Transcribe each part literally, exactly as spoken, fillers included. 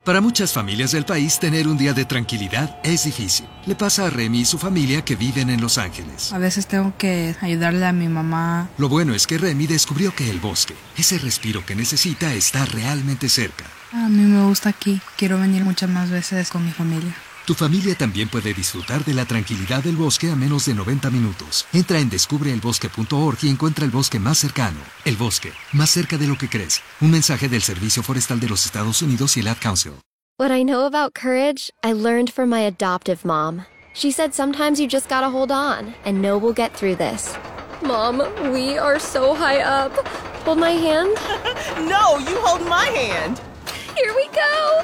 Para muchas familias del país, tener un día de tranquilidad es difícil. Le pasa a Remy y su familia que viven en Los Ángeles. A veces tengo que ayudarle a mi mamá. Lo bueno es que Remy descubrió que el bosque, ese respiro que necesita, está realmente cerca. A mí me gusta aquí. Quiero venir muchas más veces con mi familia. Tu familia también puede disfrutar de la tranquilidad del bosque a menos de noventa minutos. Entra en descubre el bosque punto org y encuentra el bosque más cercano. El bosque, más cerca de lo que crees. Un mensaje del Servicio Forestal de los Estados Unidos y el Ad Council. What I know about courage, I learned from my adoptive mom. She said sometimes you just gotta hold on and know we'll get through this. Mom, we are so high up. Hold my hand. No, you hold my hand. Here we go.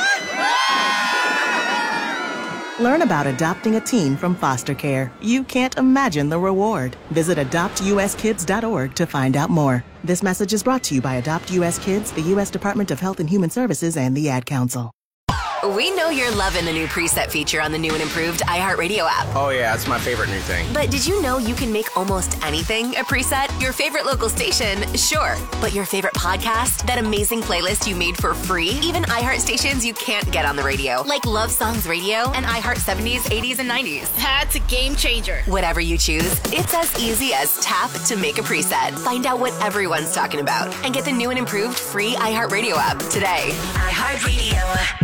Learn about adopting a teen from foster care. You can't imagine the reward. Visit adopt u s kids dot org to find out more. This message is brought to you by Adopt U S Kids, the U S Department of Health and Human Services, and the Ad Council. We know you're loving the new preset feature on the new and improved iHeartRadio app. Oh, yeah, it's my favorite new thing. But did you know you can make almost anything a preset? Your favorite local station, sure. But your favorite podcast, that amazing playlist you made for free? Even iHeart stations you can't get on the radio, like Love Songs Radio and iHeart seventies, eighties, and nineties. That's a game changer. Whatever you choose, it's as easy as tap to make a preset. Find out what everyone's talking about and get the new and improved free iHeartRadio app today. iHeartRadio.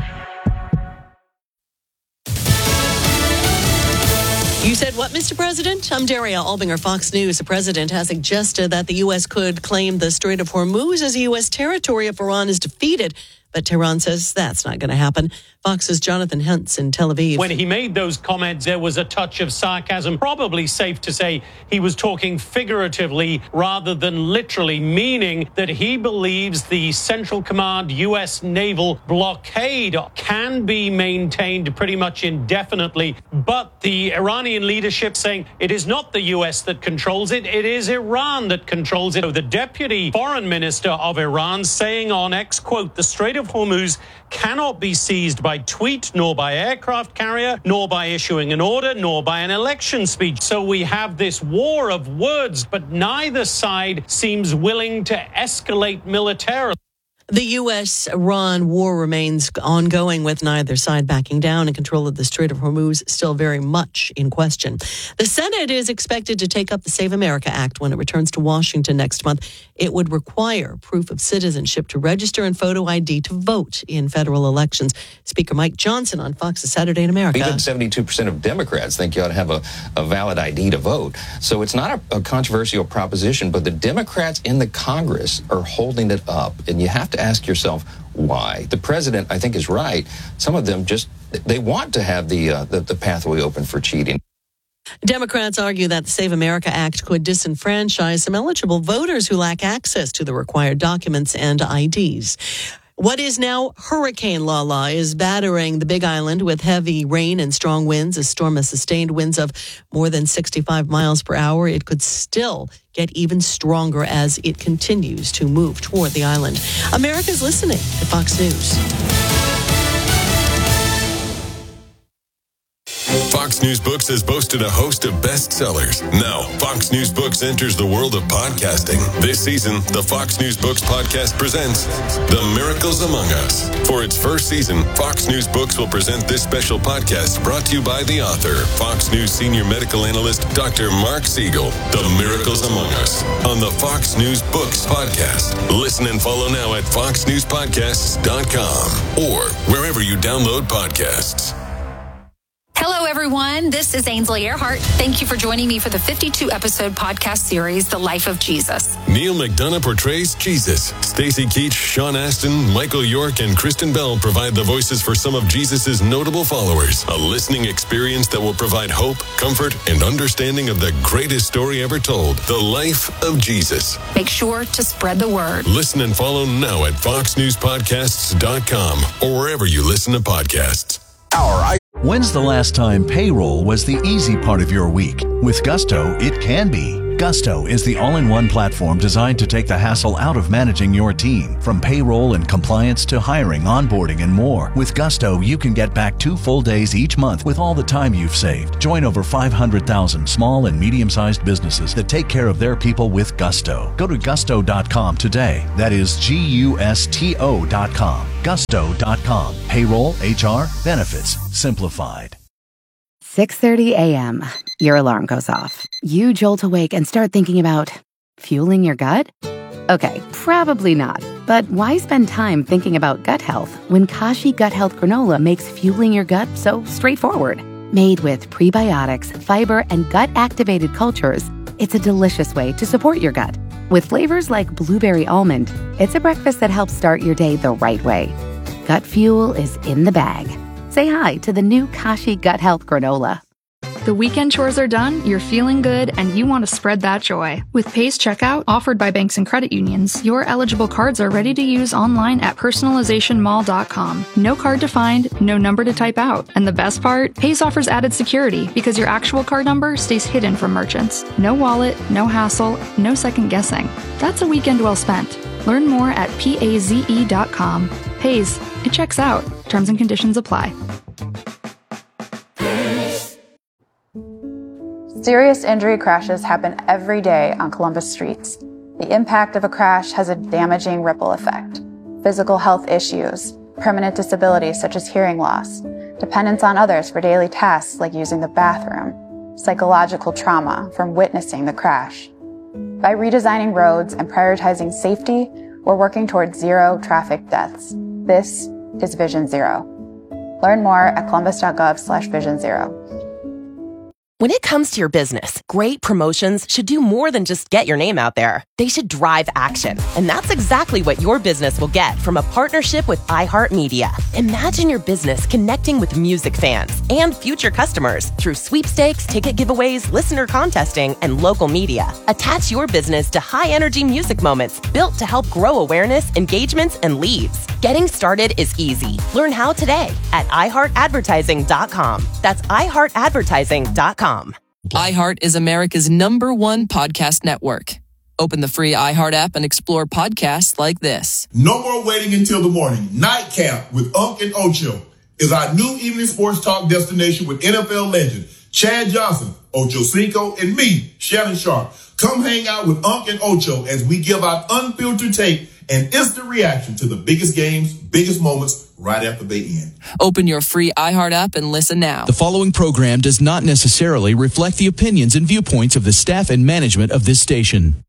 You said what, Mister President? I'm Daria Albinger, Fox News. The president has suggested that the U S could claim the Strait of Hormuz as U S territory if Iran is defeated. But Tehran says that's not going to happen. Fox's Jonathan Huntz in Tel Aviv. When he made those comments, there was a touch of sarcasm. Probably safe to say he was talking figuratively rather than literally, meaning that he believes the Central Command U S naval blockade can be maintained pretty much indefinitely. But the Iranian leadership saying it is not the U S that controls it, it is Iran that controls it. The deputy foreign minister of Iran saying on X, quote, the Strait of Hormuz cannot be seized by tweet, nor by aircraft carrier, nor by issuing an order, nor by an election speech. So we have this war of words, but neither side seems willing to escalate militarily. The U S Iran war remains ongoing with neither side backing down, and control of the Strait of Hormuz still very much in question. The Senate is expected to take up the Save America Act when it returns to Washington next month. It would require proof of citizenship to register and photo I D to vote in federal elections. Speaker Mike Johnson on Fox's Saturday in America. Even seventy-two percent of Democrats think you ought to have a, a valid I D to vote. So it's not a, a controversial proposition, but the Democrats in the Congress are holding it up, and you have to ask yourself why. The president, I think, is right. Some of them just, they want to have the, uh, the, the pathway open for cheating. Democrats argue that the Save America Act could disenfranchise some eligible voters who lack access to the required documents and I Ds. What is now Hurricane Lala is battering the Big Island with heavy rain and strong winds. A storm has sustained winds of more than sixty-five miles per hour. It could still get even stronger as it continues to move toward the island. America's listening to Fox News. Fox News Books has boasted a host of bestsellers. Now, Fox News Books enters the world of podcasting. This season, the Fox News Books podcast presents The Miracles Among Us. For its first season, Fox News Books will present this special podcast brought to you by the author, Fox News senior medical analyst, Doctor Mark Siegel. The Miracles Among Us on the Fox News Books podcast. Listen and follow now at fox news podcasts dot com or wherever you download podcasts. Hello, everyone. This is Ainsley Earhart. Thank you for joining me for the fifty-two episode podcast series, The Life of Jesus. Neil McDonough portrays Jesus. Stacey Keach, Sean Astin, Michael York, and Kristen Bell provide the voices for some of Jesus' notable followers. A listening experience that will provide hope, comfort, and understanding of the greatest story ever told, The Life of Jesus. Make sure to spread the word. Listen and follow now at fox news podcasts dot com or wherever you listen to podcasts. All right. When's the last time payroll was the easy part of your week? With Gusto, it can be. Gusto is the all-in-one platform designed to take the hassle out of managing your team, from payroll and compliance to hiring, onboarding, and more. With Gusto, you can get back two full days each month with all the time you've saved. Join over five hundred thousand small and medium-sized businesses that take care of their people with Gusto. Go to gusto dot com today. That is G U S T O dot com. gusto dot com. Payroll, H R, benefits, simplified. six thirty a.m. Your alarm goes off. You jolt awake and start thinking about fueling your gut? Okay, probably not. But why spend time thinking about gut health when Kashi Gut Health Granola makes fueling your gut so straightforward? Made with prebiotics, fiber, and gut-activated cultures, it's a delicious way to support your gut. With flavors like blueberry almond, it's a breakfast that helps start your day the right way. Gut fuel is in the bag. Say hi to the new Kashi Gut Health Granola. The weekend chores are done, you're feeling good, and you want to spread that joy. With Pays Checkout, offered by banks and credit unions, your eligible cards are ready to use online at personalization mall dot com. No card to find, no number to type out. And the best part? Pays offers added security because your actual card number stays hidden from merchants. No wallet, no hassle, no second guessing. That's a weekend well spent. Learn more at paze dot com. Pays. It checks out. Terms and conditions apply. Serious injury crashes happen every day on Columbus streets. The impact of a crash has a damaging ripple effect. Physical health issues, permanent disabilities such as hearing loss, dependence on others for daily tasks like using the bathroom, psychological trauma from witnessing the crash. By redesigning roads and prioritizing safety, we're working towards zero traffic deaths. This is Vision Zero. Learn more at columbus.gov slash vision zero. When it comes to your business, great promotions should do more than just get your name out there. They should drive action. And that's exactly what your business will get from a partnership with iHeartMedia. Imagine your business connecting with music fans and future customers through sweepstakes, ticket giveaways, listener contesting, and local media. Attach your business to high-energy music moments built to help grow awareness, engagements, and leads. Getting started is easy. Learn how today at i heart advertising dot com. That's i heart advertising dot com. iHeart is America's number one podcast network. Open the free iHeart app and explore podcasts like this. No more waiting until the morning. Nightcap with Unc and Ocho is our new evening sports talk destination with N F L legend Chad Johnson, Ocho Cinco, and me, Shannon Sharp. Come hang out with Unc and Ocho as we give out unfiltered tape and instant reaction to the biggest games, biggest moments right after they end. Open your free iHeart app and listen now. The following program does not necessarily reflect the opinions and viewpoints of the staff and management of this station.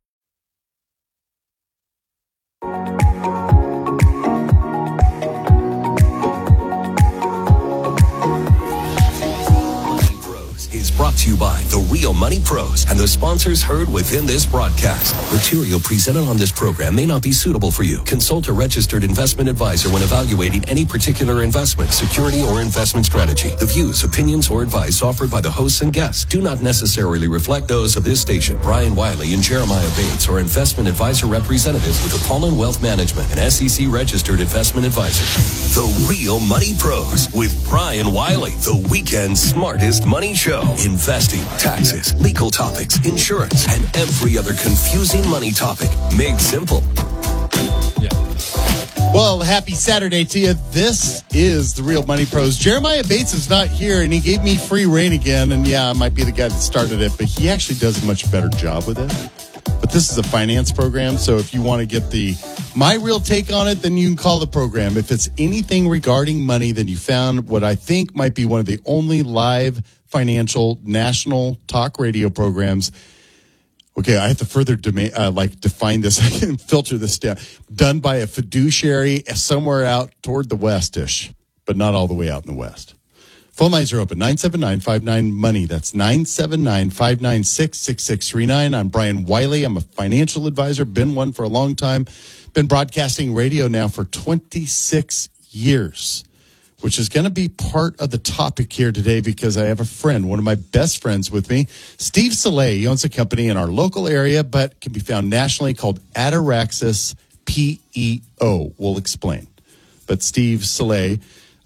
Brought to you by The Real Money Pros and the sponsors heard within this broadcast. Material presented on this program may not be suitable for you. Consult a registered investment advisor when evaluating any particular investment, security, or investment strategy. The views, opinions, or advice offered by the hosts and guests do not necessarily reflect those of this station. Brian Wiley and Jeremiah Bates are investment advisor representatives with Apollon Wealth Management, an S E C registered investment advisor. The Real Money Pros with Brian Wiley, the weekend's smartest money show. Investing, taxes, legal topics, insurance, and every other confusing money topic made simple. Yeah. Well, happy Saturday to you. This is The Real Money Pros. Jeremiah Bates is not here, and he gave me free reign again. And yeah, I might be the guy that started it, but he actually does a much better job with it. But this is a finance program, so if you want to get the my real take on it, then you can call the program. If it's anything regarding money, then you found what I think might be one of the only live financial national talk radio programs. Okay, I have to further dema- uh, like define this. I can filter this down. Done by a fiduciary somewhere out toward the west-ish, but not all the way out in the west. Phone lines are open, nine seven nine, five nine, money. That's nine seven nine, five nine six, six six three nine. I'm Brian Wiley. I'm a financial advisor, been one for a long time. Been broadcasting radio now for twenty-six years. Which is going to be part of the topic here today because I have a friend, one of my best friends with me, Steve Saleh. He owns a company in our local area, but can be found nationally called Ataraxis P E O. We'll explain. But Steve Saleh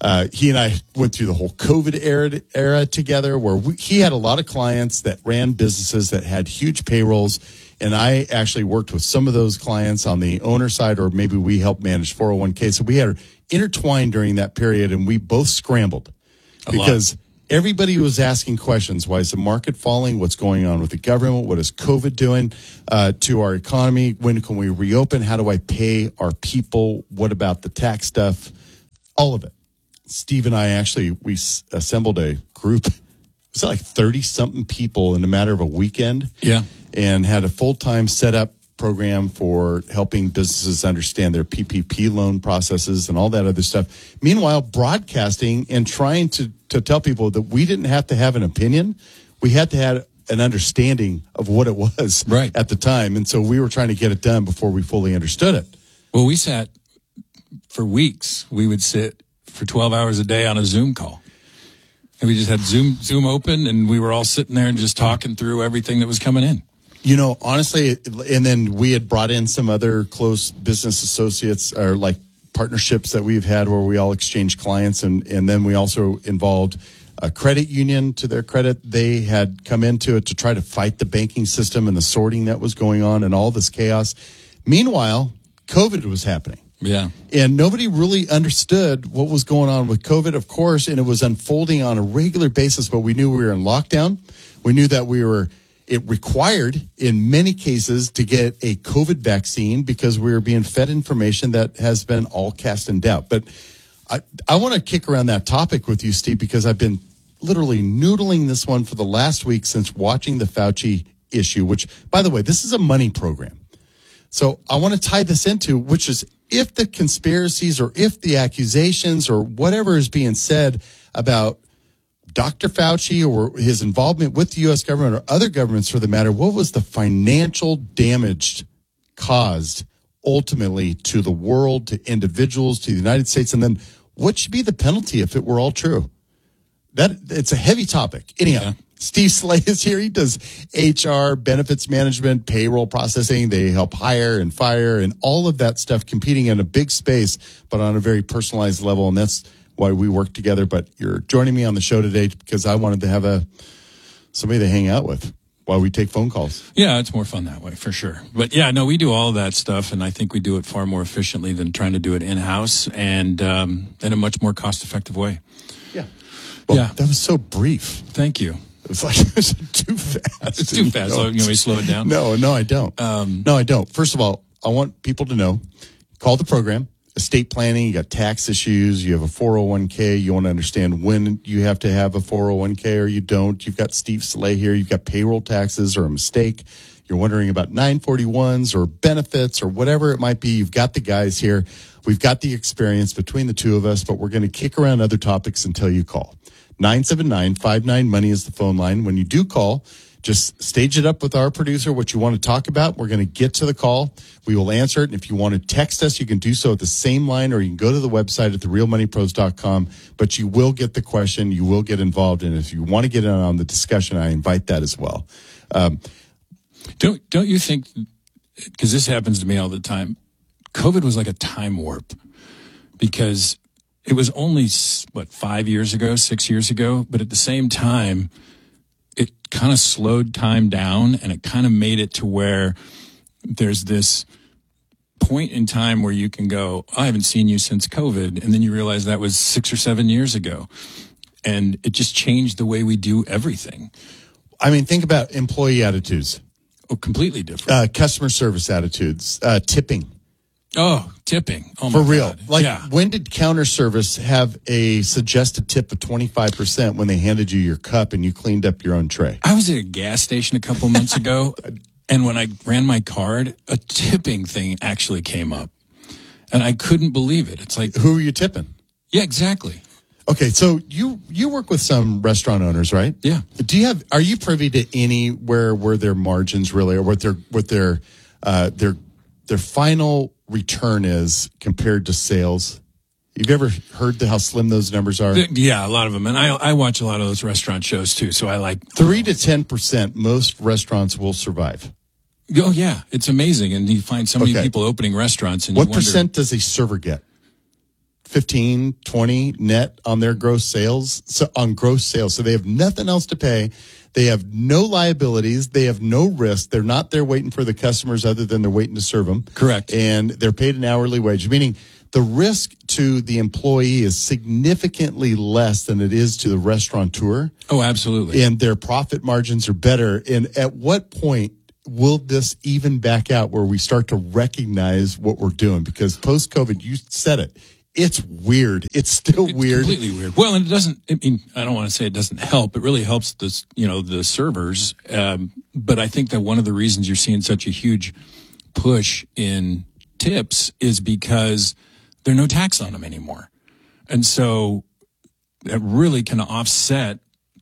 Uh, he and I went through the whole COVID era, era together where we, he had a lot of clients that ran businesses that had huge payrolls. And I actually worked with some of those clients on the owner side, or maybe we helped manage four oh one k. So we had intertwined during that period, and we both scrambled A because lot. everybody was asking questions. Why is the market falling? What's going on with the government? What is COVID doing uh, to our economy? When can we reopen? How do I pay our people? What about the tax stuff? All of it. Steve and I actually, we s- assembled a group. It was like thirty-something people in a matter of a weekend. Yeah. And had a full-time setup program for helping businesses understand their P P P loan processes and all that other stuff. Meanwhile, broadcasting and trying to, to tell people that we didn't have to have an opinion. We had to have an understanding of what it was right. at the time. And so we were trying to get it done before we fully understood it. Well, we sat for weeks. We would sit for twelve hours a day on a Zoom call. And we just had Zoom Zoom open, and we were all sitting there and just talking through everything that was coming in. You know, honestly, and then we had brought in some other close business associates or like partnerships that we've had where we all exchange clients. And, and then we also involved a credit union. To their credit, they had come into it to try to fight the banking system and the sorting that was going on and all this chaos. Meanwhile, COVID was happening. Yeah. And nobody really understood what was going on with COVID, of course, and it was unfolding on a regular basis, but we knew we were in lockdown. We knew that we were... It required, in many cases, to get a COVID vaccine because we were being fed information that has been all cast in doubt. But I, I want to kick around that topic with you, Steve, because I've been literally noodling this one for the last week since watching the Fauci issue, which, by the way, this is a money program. So I want to tie this into, which is if the conspiracies or if the accusations or whatever is being said about Doctor Fauci or his involvement with the U S government or other governments for the matter, what was the financial damage caused ultimately to the world, to individuals, to the United States? And then what should be the penalty if it were all true? That it's a heavy topic. Anyhow, yeah. Steve Slay is here. He does H R, benefits management, payroll processing. They help hire and fire and all of that stuff, competing in a big space, but on a very personalized level. And that's why we work together. But you're joining me on the show today because I wanted to have a somebody to hang out with while we take phone calls. Yeah, it's more fun that way for sure. But yeah, no, we do all of that stuff, and I think we do it far more efficiently than trying to do it in-house and um, in a much more cost-effective way. Yeah. Well, yeah. That was so brief. Thank you. It was like it was too fast. It's too fast. So, you want me to slow it down? No, no, I don't. Um, no, I don't. First of all, I want people to know, call the program. Estate planning, you got tax issues, you have a four oh one k, you want to understand when you have to have a four oh one k or you don't. You've got Steve Slay here, you've got payroll taxes or a mistake. You're wondering about nine forty-ones or benefits or whatever it might be. You've got the guys here. We've got the experience between the two of us, but we're going to kick around other topics until you call. nine seven nine five nine money is the phone line. When you do call, just stage it up with our producer, what you want to talk about. We're going to get to the call. We will answer it. And if you want to text us, you can do so at the same line, or you can go to the website at the real money pros dot com. But you will get the question. You will get involved. And if you want to get in on the discussion, I invite that as well. Um, don't, don't you think, because this happens to me all the time, COVID was like a time warp because it was only, what, five years ago, six years ago. But at the same time, it kind of slowed time down, and it kind of made it to where there's this point in time where you can go, I haven't seen you since COVID. And then you realize that was six or seven years ago. And it just changed the way we do everything. I mean, think about employee attitudes. Oh, completely different. Uh, customer service attitudes, uh, tipping. Oh, tipping. Oh, my For real. God. Like, yeah. When did counter service have a suggested tip of twenty-five percent when they handed you your cup and you cleaned up your own tray? I was at a gas station a couple months ago, and when I ran my card, a tipping thing actually came up. And I couldn't believe it. It's like, who are you tipping? Yeah, exactly. Okay, so you you work with some restaurant owners, right? Yeah. Do you have? Are you privy to anywhere where their margins really, or what their what their uh, their their final return is compared to sales? You've ever heard the, how slim those numbers are? Yeah, a lot of them, and I I watch a lot of those restaurant shows too. So I like three to ten percent. Most restaurants will survive. Oh yeah, it's amazing, and you find so many Okay. people opening restaurants. And What you wonder, percent does a server get? fifteen, twenty net on their gross sales, so on gross sales. So they have nothing else to pay. They have no liabilities. They have no risk. They're not there waiting for the customers other than they're waiting to serve them. Correct. And they're paid an hourly wage, meaning the risk to the employee is significantly less than it is to the restaurateur. Oh, absolutely. And their profit margins are better. And at what point will this even back out where we start to recognize what we're doing? Because post-COVID, you said it. It's weird. It's still it's weird. Completely weird. Well, and it doesn't, I mean, I don't want to say it doesn't help. It really helps the, you know, the servers. Um, but I think that one of the reasons you're seeing such a huge push in tips is because there are no tax on them anymore. And so that really can offset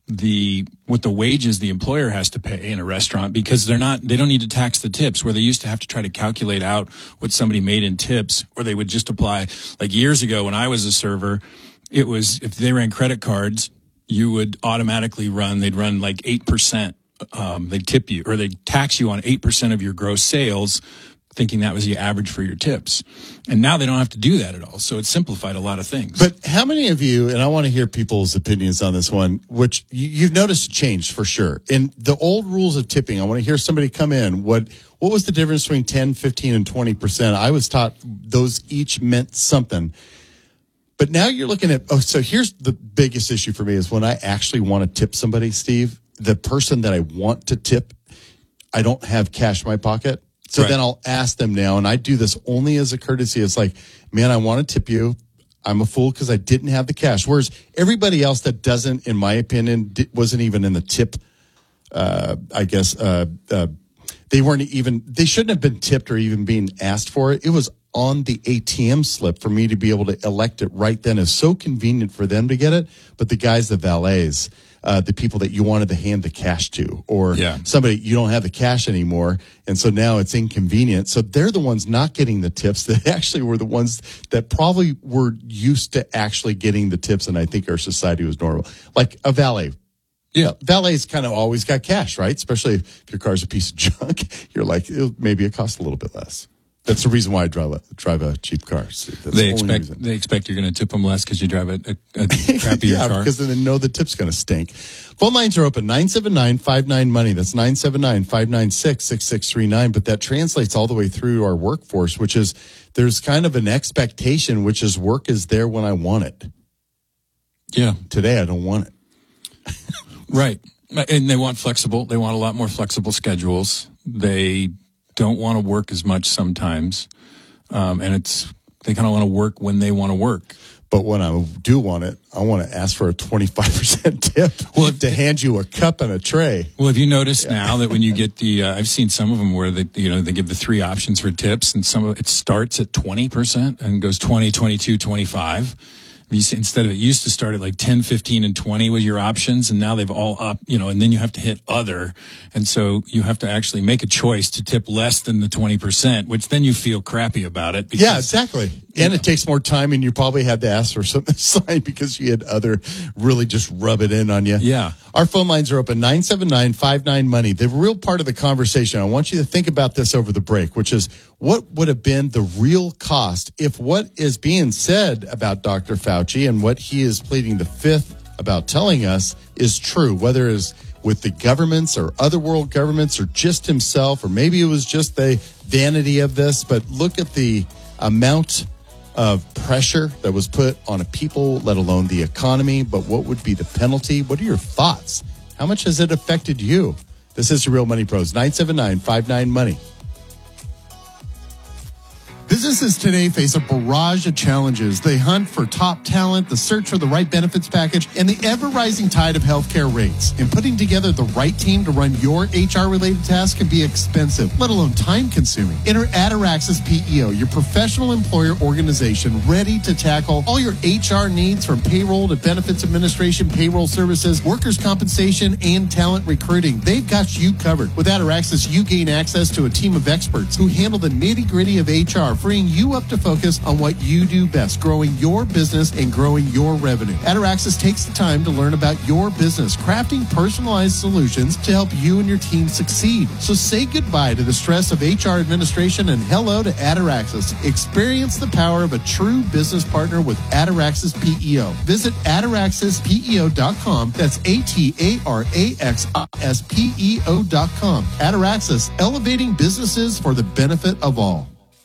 the what the wages the employer has to pay in a restaurant, because they're not they don't need to tax the tips, where they used to have to try to calculate out what somebody made in tips, or they would just apply. Like years ago when I was a server, it was if they ran credit cards, you would automatically run they'd run like eight percent. Um, they'd tip you, or they'd tax you on eight percent of your gross sales, thinking that was the average for your tips. And now they don't have to do that at all. So it's simplified a lot of things. But how many of you, and I want to hear people's opinions on this one, which you, you've noticed a change for sure. In the old rules of tipping, I want to hear somebody come in. What what was the difference between ten, fifteen, and twenty percent? I was taught those each meant something. But now you're looking at, oh, so here's the biggest issue for me is when I actually want to tip somebody, Steve, the person that I want to tip, I don't have cash in my pocket. So right. Then I'll ask them now, and I do this only as a courtesy. It's like, man, I want to tip you. I'm a fool because I didn't have the cash. Whereas everybody else that doesn't, in my opinion, wasn't even in the tip, uh, I guess, uh, uh, they weren't even, they shouldn't have been tipped or even being asked for it. It was on the A T M slip for me to be able to elect it right then. It's so convenient for them to get it. But the guys, the valets, Uh, the people that you wanted to hand the cash to, or yeah. somebody, you don't have the cash anymore. And so now it's inconvenient. So they're the ones not getting the tips that actually were the ones that probably were used to actually getting the tips. And I think our society was normal. Like a valet. Yeah. Valet's kind of always got cash, right? Especially if your car's a piece of junk. You're like, it'll, maybe it costs a little bit less. That's the reason why I drive a, drive a cheap car. That's they the expect reason. they expect you're going to tip them less because you drive a, a, a crappier yeah, car. because then they know the tip's going to stink. Phone lines are open, nine seven nine, five nine, money. That's nine seven nine, five nine six, six six three nine. But that translates all the way through our workforce, which is there's kind of an expectation, which is work is there when I want it. Yeah. Today, I don't want it. Right. And they want flexible. They want a lot more flexible schedules. They don't want to work as much sometimes. Um, and it's, they kind of want to work when they want to work. But when I do want it, I want to ask for a twenty-five percent tip well, to hand you a cup and a tray. Well, have you noticed yeah. now that when you get the, uh, I've seen some of them where they, you know, they give the three options for tips, and some of it starts at twenty percent and goes twenty, twenty-two, twenty-five. Instead of it used to start at like ten, fifteen, and twenty with your options, and now they've all up, you know, and then you have to hit other. And so you have to actually make a choice to tip less than the twenty percent, which then you feel crappy about it. Because, yeah, exactly. And know. It takes more time, and you probably had to ask for something aside because you had other really just rub it in on you. Yeah. Our phone lines are open, nine seven nine, five nine, money. The real part of the conversation, I want you to think about this over the break, which is what would have been the real cost if what is being said about Doctor Fauci and what he is pleading the fifth about telling us is true, whether it's with the governments or other world governments or just himself, or maybe it was just the vanity of this. But look at the amount of pressure that was put on a people, let alone the economy. But what would be the penalty? What are your thoughts? How much has it affected you? This is the Real Money Pros, nine seven nine, five nine, money. Businesses today face a barrage of challenges. They hunt for top talent, the search for the right benefits package, and the ever-rising tide of healthcare rates. And putting together the right team to run your H R-related tasks can be expensive, let alone time-consuming. Enter Ataraxis P E O, your professional employer organization ready to tackle all your H R needs from payroll to benefits administration, payroll services, workers' compensation, and talent recruiting. They've got you covered. With Ataraxis, you gain access to a team of experts who handle the nitty-gritty of H R freeing you up to focus on what you do best, growing your business and growing your revenue. Ataraxis takes the time to learn about your business, crafting personalized solutions to help you and your team succeed. So say goodbye to the stress of H R administration and hello to Ataraxis. Experience the power of a true business partner with Ataraxis P E O. Visit ataraxis P E O dot com. That's A T A R A X I S P E O dot com. Ataraxis, elevating businesses for the benefit of all.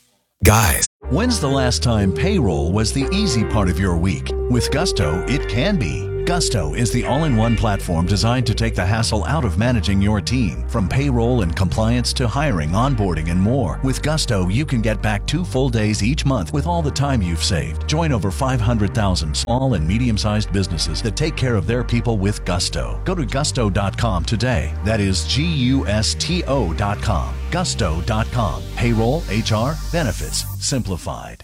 Guys, when's the last time payroll was the easy part of your week? With Gusto, it can be. Gusto is the all-in-one platform designed to take the hassle out of managing your team. From payroll and compliance to hiring, onboarding, and more. With Gusto, you can get back two full days each month with all the time you've saved. Join over five hundred thousand small and medium-sized businesses that take care of their people with Gusto. Go to gusto dot com today. That is G U S T O dot com. gusto dot com. Payroll, H R, benefits, simplified.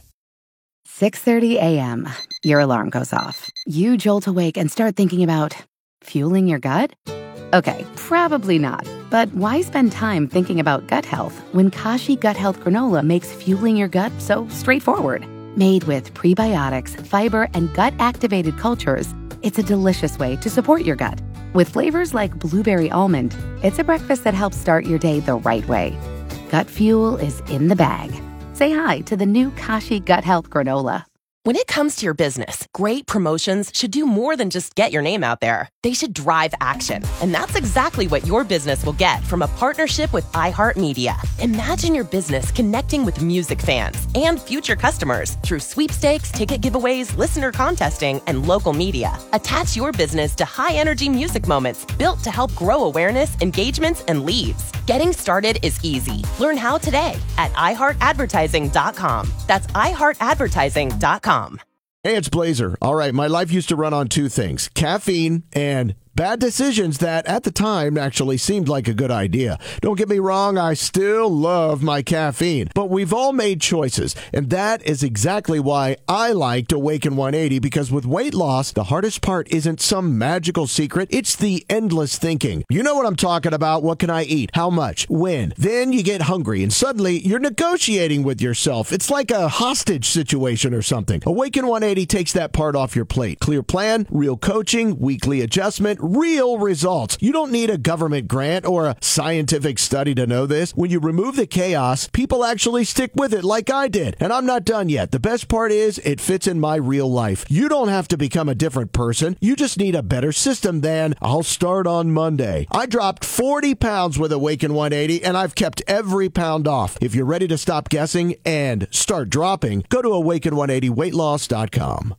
six thirty a.m. Your alarm goes off. You jolt awake and start thinking about fueling your gut? Okay, probably not. But why spend time thinking about gut health when Kashi Gut Health Granola makes fueling your gut so straightforward? Made with prebiotics, fiber, and gut-activated cultures, it's a delicious way to support your gut. With flavors like blueberry almond, it's a breakfast that helps start your day the right way. Gut fuel is in the bag. Say hi to the new Kashi Gut Health Granola. When it comes to your business, great promotions should do more than just get your name out there. They should drive action. And that's exactly what your business will get from a partnership with iHeartMedia. Imagine your business connecting with music fans and future customers through sweepstakes, ticket giveaways, listener contesting, and local media. Attach your business to high-energy music moments built to help grow awareness, engagements, and leads. Getting started is easy. Learn how today at i heart advertising dot com. That's i heart advertising dot com. Hey, it's Blazer. All right, my life used to run on two things, caffeine and bad decisions that at the time actually seemed like a good idea. Don't get me wrong, I still love my caffeine, but we've all made choices, and that is exactly why I liked Awaken one eighty, because with weight loss, the hardest part isn't some magical secret, it's the endless thinking. You know what I'm talking about. What can I eat? How much? When? Then you get hungry, and suddenly you're negotiating with yourself. It's like a hostage situation or something. Awaken one eighty takes that part off your plate. Clear plan, real coaching, weekly adjustment, real results. You don't need a government grant or a scientific study to know this. When you remove the chaos, people actually stick with it like I did. And I'm not done yet. The best part is it fits in my real life. You don't have to become a different person. You just need a better system than I'll start on Monday. I dropped forty pounds with Awaken one eighty, and I've kept every pound off. If you're ready to stop guessing and start dropping, go to awaken one eighty weight loss dot com.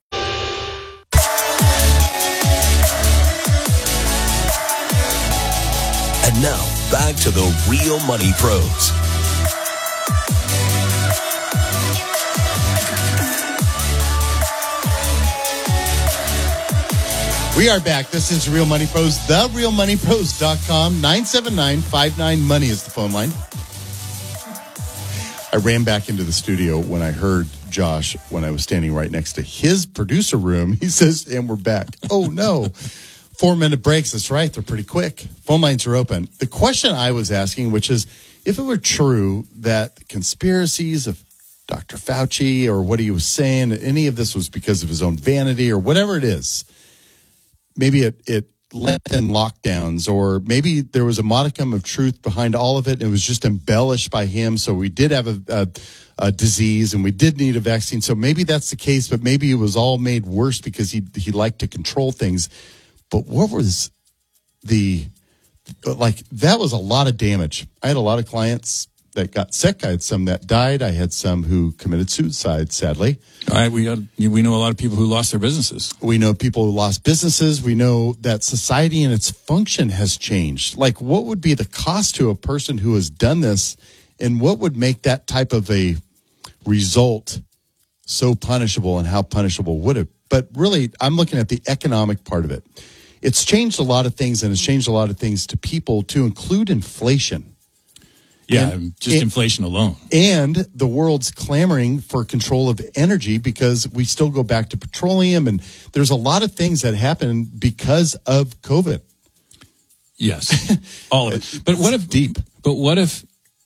And now, back to the Real Money Pros. We are back. This is Real Money Pros, the real money pros dot com. nine seven nine, five nine, money is the phone line. I ran back into the studio when I heard Josh, when I was standing right next to his producer room. He says, and we're back. Oh, no. Four minute breaks. That's right. They're pretty quick. Phone lines are open. The question I was asking, which is, if it were true that conspiracies of Doctor Fauci or what he was saying, any of this was because of his own vanity or whatever it is, maybe it, it led in lockdowns, or maybe there was a modicum of truth behind all of it and it was just embellished by him. So we did have a, a, a disease and we did need a vaccine. So maybe that's the case, but maybe it was all made worse because he, he liked to control things. But what was the, like, that was a lot of damage. I had a lot of clients that got sick. I had some that died. I had some who committed suicide, sadly. All right, we, had, we know a lot of people who lost their businesses. We know people who lost businesses. We know that society and its function has changed. Like, what would be the cost to a person who has done this, and what would make that type of a result so punishable, and how punishable would it? But really, I'm looking at the economic part of it. It's changed a lot of things, and it's changed a lot of things to people, to include inflation. Yeah, and, just and, inflation alone. And the world's clamoring for control of energy because we still go back to petroleum, and there's a lot of things that happen because of COVID. Yes, all of it. But what if deep? But what if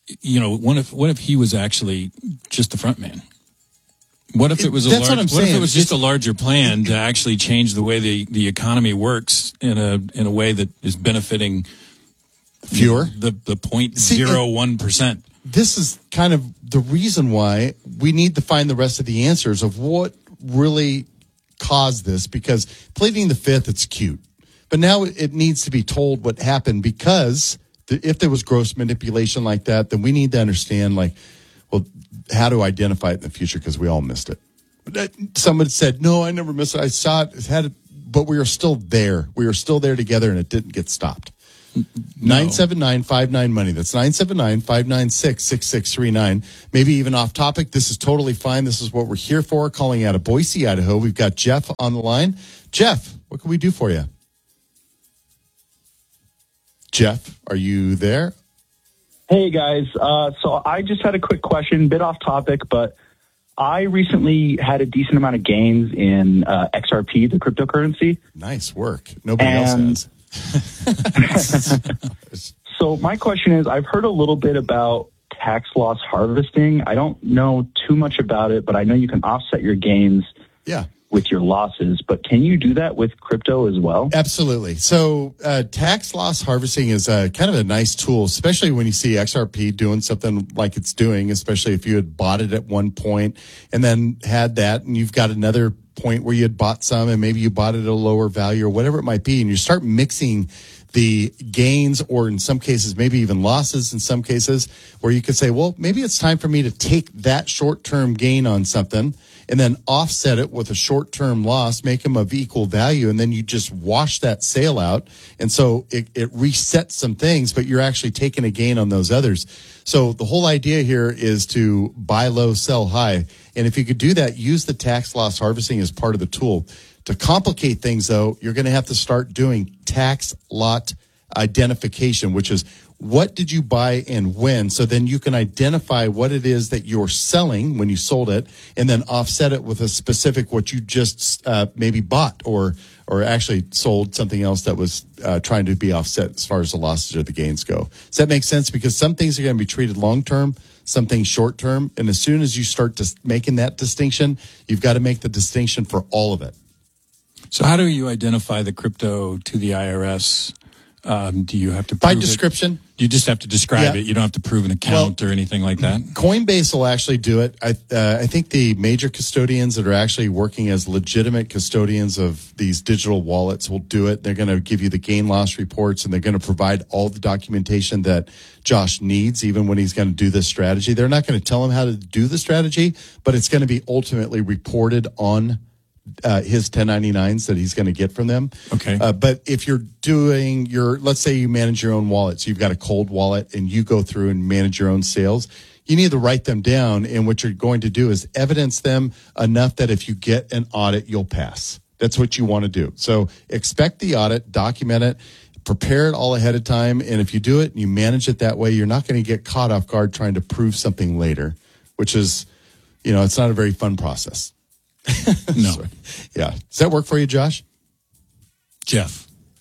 you know, what if what if he was actually just the front man? What if it was a That's large, what I'm what if saying. it was just It's- a larger plan to actually change the way the, the economy works in a in a way that is benefiting fewer the the point zero one percent. This is kind of the reason why we need to find the rest of the answers of what really caused this, because pleading the fifth, it's cute. But now it needs to be told what happened, because th- if there was gross manipulation like that, then we need to understand, like, well, how to identify it in the future, because we all missed it. But someone said, no, I never missed it. I saw it, had it, but we are still there. We are still there together, and it didn't get stopped. nine seven nine five nine money. That's nine seven nine five nine six six six three nine. Maybe even off topic. This is totally fine. This is what we're here for. Calling out of Boise, Idaho. We've got Jeff on the line. Jeff, what can we do for you? Jeff, are you there? Hey, guys. Uh, so I just had a quick question, bit off topic, but I recently had a decent amount of gains in uh, X R P, the cryptocurrency. Nice work. Nobody And- else has. So my question is, I've heard a little bit about tax loss harvesting. I don't know too much about it, but I know you can offset your gains yeah. with your losses. But can you do that with crypto as well? Absolutely. So uh, tax loss harvesting is a, kind of a nice tool, especially when you see X R P doing something like it's doing, especially if you had bought it at one point and then had that, and you've got another point where you had bought some and maybe you bought it at a lower value or whatever it might be, and you start mixing the gains, or in some cases maybe even losses in some cases, where you could say, well, maybe it's time for me to take that short-term gain on something and then offset it with a short-term loss, make them of equal value, and then you just wash that sale out. And so it, it resets some things, but you're actually taking a gain on those others. So the whole idea here is to buy low, sell high. And if you could do that, use the tax loss harvesting as part of the tool. To complicate things, though, you're going to have to start doing tax lot identification, which is what did you buy and when? So then you can identify what it is that you're selling when you sold it, and then offset it with a specific what you just uh, maybe bought or or actually sold something else that was uh, trying to be offset as far as the losses or the gains go. Does that make sense? Because some things are going to be treated long term, some things short term, and as soon as you start to making that distinction, you've got to make the distinction for all of it. So how do you identify the crypto to the I R S? Um, do you have to prove By it? description? You just have to describe Yeah. it. You don't have to prove an account or anything like that. Coinbase will actually do it. I, uh, I think the major custodians that are actually working as legitimate custodians of these digital wallets will do it. They're going to give you the gain loss reports, and they're going to provide all the documentation that Josh needs, even when he's going to do this strategy. They're not going to tell him how to do the strategy, but it's going to be ultimately reported on Uh, his ten ninety-nines that he's going to get from them. Okay. Uh, but if you're doing your, let's say you manage your own wallet, so you've got a cold wallet and you go through and manage your own sales, you need to write them down. And what you're going to do is evidence them enough that if you get an audit, you'll pass. That's what you want to do. So expect the audit, document it, prepare it all ahead of time. And if you do it and you manage it that way, you're not going to get caught off guard trying to prove something later, which is, you know, it's not a very fun process. No. So, yeah. Does that work for you, Josh? Jeff.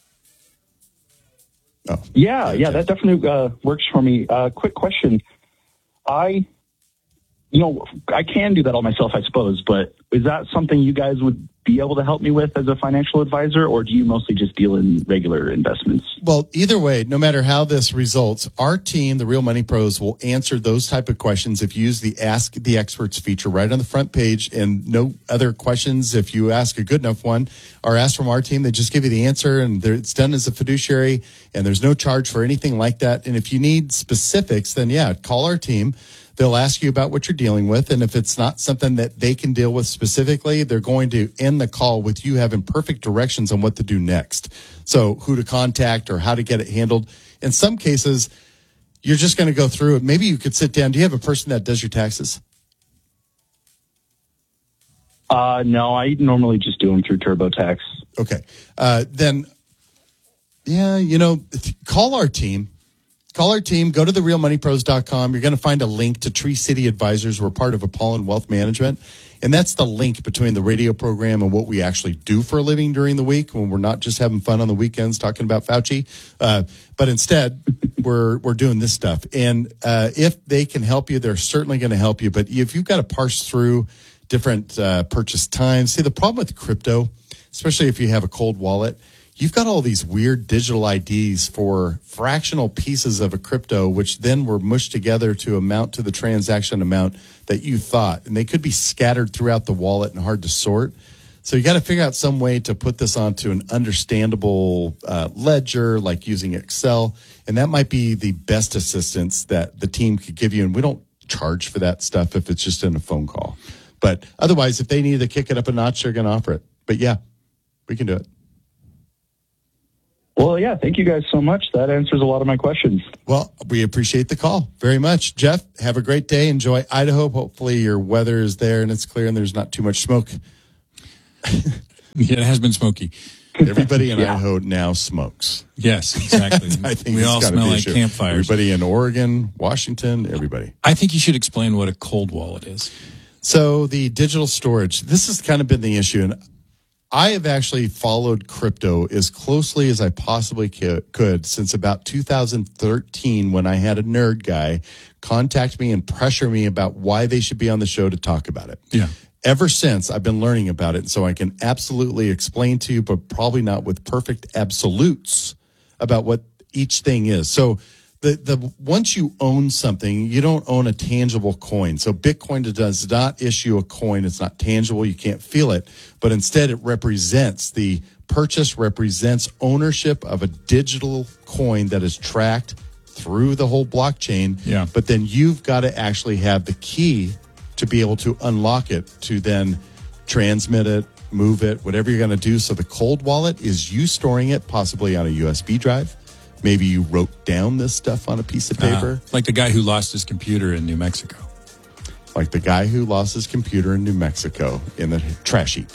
Oh. Yeah, yeah, that definitely uh, works for me. Uh, quick question. I, you know, I can do that all myself, I suppose, but is that something you guys would be able to help me with as a financial advisor, or do you mostly just deal in regular investments? Well, either way, no matter how this results, our team, the Real Money Pros, will answer those type of questions if you use the Ask the Experts feature right on the front page, and no other questions. If you ask a good enough one are asked from our team, they just give you the answer, and it's done as a fiduciary, and there's no charge for anything like that. And if you need specifics, then yeah, call our team. They'll ask you about what you're dealing with, and if it's not something that they can deal with specifically, they're going to end the call with you having perfect directions on what to do next. So who to contact or how to get it handled. In some cases, you're just going to go through it. Maybe you could sit down. Do you have a person that does your taxes? Uh, no, I normally just do them through TurboTax. Okay. Uh, then, yeah, you know, call our team. Call our team. Go to the real money pros dot com. You're going to find a link to Tree City Advisors. We're part of Apollon Wealth Management. And that's the link between the radio program and what we actually do for a living during the week when we're not just having fun on the weekends talking about Fauci. Uh, but instead, we're we're doing this stuff. And uh, if they can help you, they're certainly going to help you. But if you've got to parse through different uh, purchase times, see, the problem with crypto, especially if you have a cold wallet, you've got all these weird digital I Ds for fractional pieces of a crypto, which then were mushed together to amount to the transaction amount that you thought. And they could be scattered throughout the wallet and hard to sort. So you got to figure out some way to put this onto an understandable uh, ledger, like using Excel. And that might be the best assistance that the team could give you. And we don't charge for that stuff if it's just in a phone call. But otherwise, if they need to kick it up a notch, they're going to offer it. But yeah, we can do it. Well, yeah, thank you guys so much. That answers a lot of my questions. Well, we appreciate the call very much. Jeff, have a great day. Enjoy Idaho. Hopefully your weather is there and it's clear and there's not too much smoke. Yeah, it has been smoky. Everybody in yeah. Idaho now smokes. Yes, exactly. I think we all smell like issue. campfires. Everybody in Oregon, Washington, everybody. I think you should explain what a cold wallet is. So the digital storage, this has kind of been the issue. And I have actually followed crypto as closely as I possibly could since about two thousand thirteen when I had a nerd guy contact me and pressure me about why they should be on the show to talk about it. Yeah. Ever since, I've been learning about it, so I can absolutely explain to you, but probably not with perfect absolutes about what each thing is. So the the once you own something, you don't own a tangible coin. So Bitcoin does not issue a coin. It's not tangible. You can't feel it. But instead, it represents the purchase represents ownership of a digital coin that is tracked through the whole blockchain. Yeah. But then you've got to actually have the key to be able to unlock it, to then transmit it, move it, whatever you're going to do. So the cold wallet is you storing it possibly on a U S B drive. Maybe you wrote down this stuff on a piece of paper. Uh, like the guy who lost his computer in New Mexico. Like the guy who lost his computer in New Mexico in the trash heap.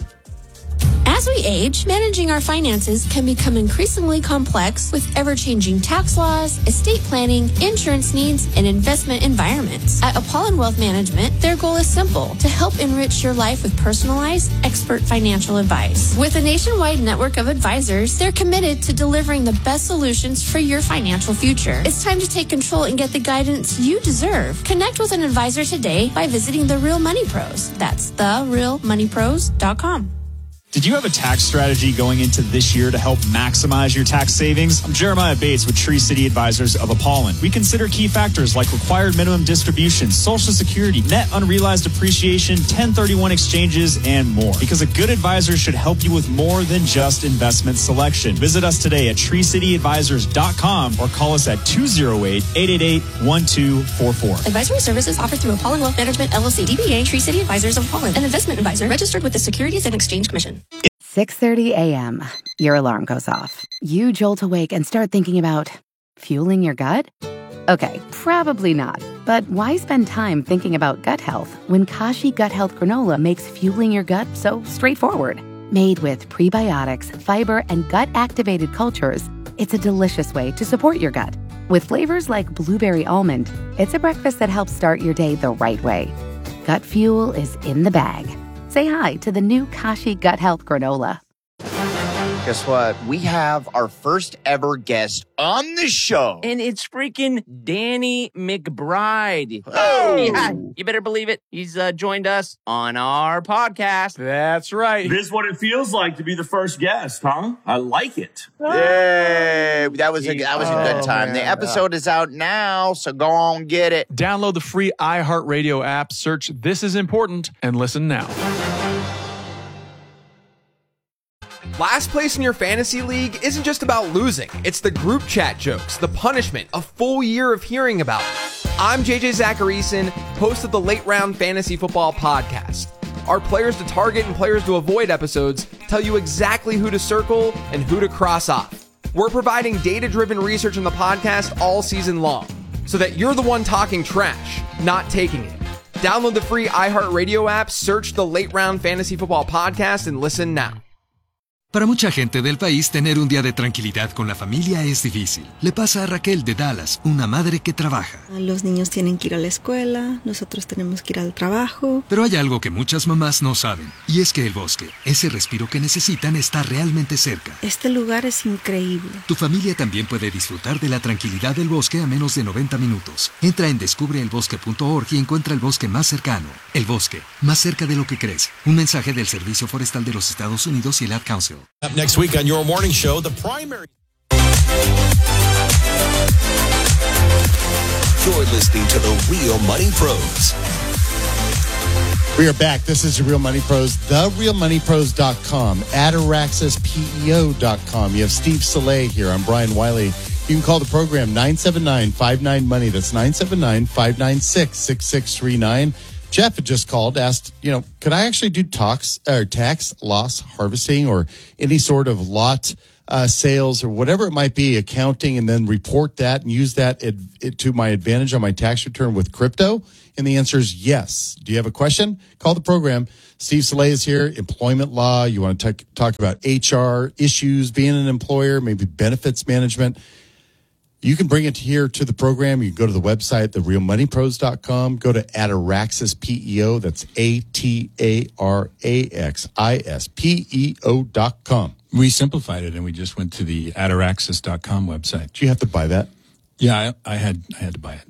As we age, managing our finances can become increasingly complex with ever-changing tax laws, estate planning, insurance needs, and investment environments. At Apollon Wealth Management, their goal is simple: to help enrich your life with personalized, expert financial advice. With a nationwide network of advisors, they're committed to delivering the best solutions for your financial future. It's time to take control and get the guidance you deserve. Connect with an advisor today by visiting The Real Money Pros. That's the real money pros dot com. Did you have a tax strategy going into this year to help maximize your tax savings? I'm Jeremiah Bates with Tree City Advisors of Apollon. We consider key factors like required minimum distributions, Social Security, net unrealized appreciation, ten thirty-one exchanges, and more. Because a good advisor should help you with more than just investment selection. Visit us today at tree city advisors dot com or call us at two oh eight, eight eight eight, one two four four. Advisory services offered through Apollon Wealth Management, L L C, D B A, Tree City Advisors of Apollon, an investment advisor registered with the Securities and Exchange Commission. six thirty a.m. Your alarm goes off. You jolt awake and start thinking about fueling your gut? Okay, probably not. But why spend time thinking about gut health when Kashi Gut Health Granola makes fueling your gut so straightforward? Made with prebiotics, fiber, and gut-activated cultures, it's a delicious way to support your gut. With flavors like blueberry almond, it's a breakfast that helps start your day the right way. Gut fuel is in the bag. Say hi to the new Kashi Gut Health Granola. Guess what? We have our first ever guest on the show. And it's freaking Danny McBride. Oh! Yeah, you better believe it. He's uh, joined us on our podcast. That's right. This is what it feels like to be the first guest, huh? I like it. Yay! That was a, that was a good Oh, time. man. The episode is out now, so go on get it. Download the free iHeartRadio app, search This Is Important, and listen now. Last place in your fantasy league isn't just about losing. It's the group chat jokes, the punishment, a full year of hearing about it. I'm J J Zacharyson, host of the Late Round Fantasy Football Podcast. Our players to target and players to avoid episodes tell you exactly who to circle and who to cross off. We're providing data-driven research in the podcast all season long, so that you're the one talking trash, not taking it. Download the free iHeartRadio app, search the Late Round Fantasy Football Podcast, and listen now. Para mucha gente del país, tener un día de tranquilidad con la familia es difícil. Le pasa a Raquel de Dallas, una madre que trabaja. Los niños tienen que ir a la escuela, nosotros tenemos que ir al trabajo. Pero hay algo que muchas mamás no saben, y es que el bosque, ese respiro que necesitan, está realmente cerca. Este lugar es increíble. Tu familia también puede disfrutar de la tranquilidad del bosque a menos de noventa minutos. Entra en descubre el bosque punto org y encuentra el bosque más cercano. El bosque, más cerca de lo que crees. Un mensaje del Servicio Forestal de los Estados Unidos y el Ad Council. Up next week on your morning show, the primary. You're listening to the Real Money Pros. We are back. This is the Real Money Pros, the real money pros dot com, ataraxis P E O dot com. You have Steve Soleil here. I'm Brian Wiley. You can call the program nine seven nine, five nine, money. That's nine seven nine, five nine six, six six three nine. Jeff had just called, asked, you know, could I actually do tax, or tax loss harvesting or any sort of lot uh, sales or whatever it might be, accounting, and then report that and use that ad, it, to my advantage on my tax return with crypto? And the answer is yes. Do you have a question? Call the program. Steve Soleil is here. Employment law. You want to talk, talk about H R issues, being an employer, maybe benefits management. You can bring it here to the program. You can go to the website, the real money pros dot com. Go to Ataraxis P E O. That's A T A R A X I S P E O dot com. We simplified it, and we just went to the ataraxis dot com website. Do you have to buy that? Yeah, I, I had I had to buy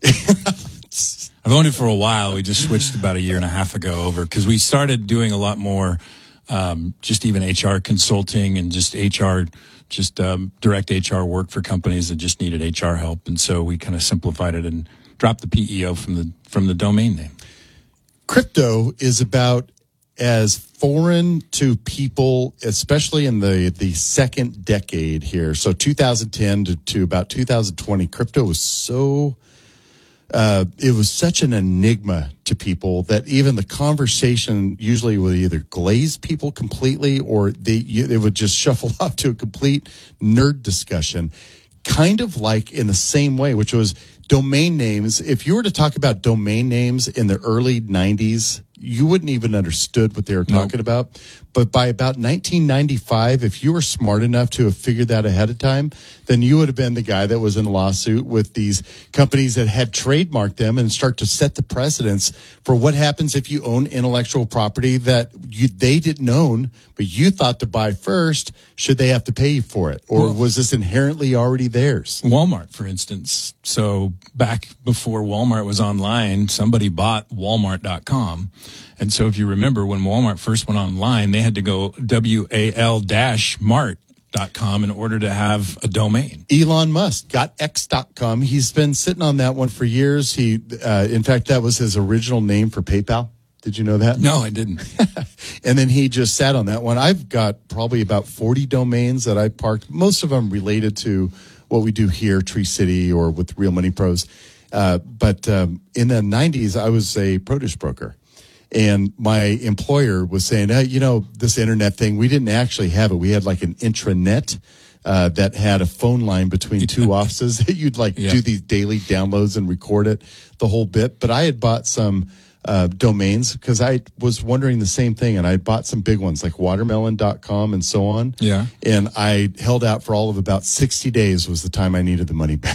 it. I've owned it for a while. We just switched about a year and a half ago over because we started doing a lot more, um, just even H R consulting and just H R just um, direct H R work for companies that just needed H R help. And so we kind of simplified it and dropped the P E O from the from the domain name. Crypto is about as foreign to people, especially in the, the second decade here. So two thousand ten to, to about two thousand twenty, crypto was so... Uh, it was such an enigma to people that even the conversation usually would either glaze people completely or they, they would just shuffle off to a complete nerd discussion, kind of like in the same way, which was domain names. If you were to talk about domain names in the early nineties, you wouldn't even understood what they were talking nope. about. But by about nineteen ninety-five, if you were smart enough to have figured that ahead of time, then you would have been the guy that was in a lawsuit with these companies that had trademarked them and start to set the precedence for what happens if you own intellectual property that you, they didn't own, but you thought to buy first. Should they have to pay you for it? Or well, was this inherently already theirs? Walmart, for instance. So back before Walmart was online, somebody bought walmart dot com. And so if you remember, when Walmart first went online, they had to go W A L mart dot com in order to have a domain. Elon Musk got X dot com. He's been sitting on that one for years. He, uh, in fact, that was his original name for PayPal. Did you know that? No, I didn't. And then he just sat on that one. I've got probably about forty domains that I parked, most of them related to what we do here, Tree City, or with Real Money Pros. Uh, but um, in the nineties, I was a produce broker. And my employer was saying, hey, you know, this internet thing, we didn't actually have it. We had like an intranet uh, that had a phone line between two offices. You'd like yeah. do these daily downloads and record it, the whole bit. But I had bought some uh, domains because I was wondering the same thing. And I bought some big ones like watermelon dot com and so on. Yeah. And I held out for all of about sixty days was the time I needed the money back.